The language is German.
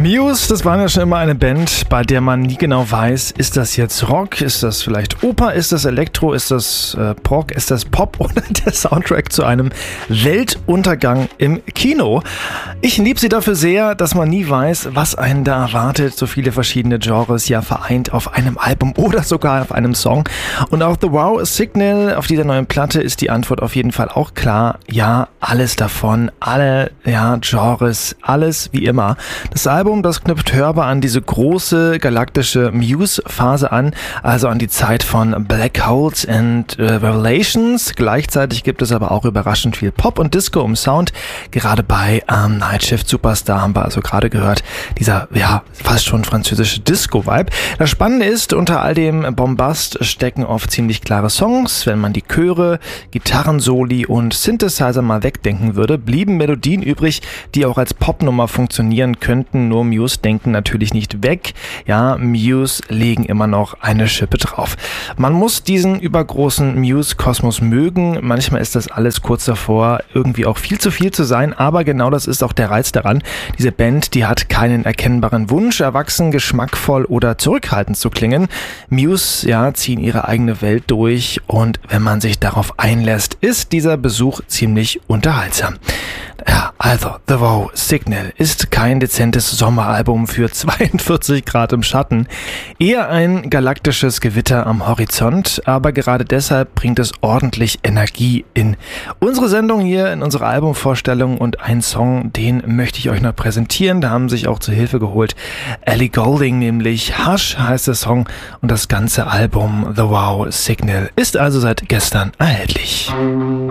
Muse, das war ja schon immer eine Band, bei der man nie genau weiß, ist das jetzt Rock, ist das vielleicht Oper, ist das Elektro, ist das Prog, ist das Pop oder der Soundtrack zu einem Weltuntergang im Kino. Ich liebe sie dafür sehr, dass man nie weiß, was einen da erwartet. So viele verschiedene Genres ja vereint auf einem Album oder sogar auf einem Song. Und auch The Wow Signal auf dieser neuen Platte ist die Antwort auf jeden Fall auch klar. Ja, alles davon, alle Genres, alles wie immer. Das Album, das knüpft hörbar an diese große galaktische Muse-Phase an, also an die Zeit von Black Holes and Revelations. Gleichzeitig gibt es aber auch überraschend viel Pop und Disco im Sound. Gerade bei Night Shift Superstar haben wir also gerade gehört, dieser fast schon französische Disco-Vibe. Das Spannende ist, unter all dem Bombast stecken oft ziemlich klare Songs. Wenn man die Chöre, Gitarrensoli und Synthesizer mal wegdenken würde, blieben Melodien übrig, die auch als Popnummer funktionieren könnten. Nur Muse denken natürlich nicht weg. Ja, Muse legen immer noch eine Schippe drauf. Man muss diesen übergroßen Muse-Kosmos mögen. Manchmal ist das alles kurz davor, irgendwie auch viel zu sein, aber genau das ist auch der Reiz daran. Diese Band, die hat keinen erkennbaren Wunsch, erwachsen, geschmackvoll oder zurückhaltend zu klingen. Muse, ziehen ihre eigene Welt durch und wenn man sich darauf einlässt, ist dieser Besuch ziemlich unterhaltsam. Ja, also The Wow Signal ist kein dezentes Sommeralbum für 42 Grad im Schatten. Eher ein galaktisches Gewitter am Horizont, aber gerade deshalb bringt es ordentlich Energie in unsere Sendung hier, in unsere Albumvorstellung, und einen Song, den möchte ich euch noch präsentieren. Da haben sich auch zur Hilfe geholt Ellie Goulding, nämlich Hush heißt der Song, und das ganze Album The Wow Signal ist also seit gestern erhältlich.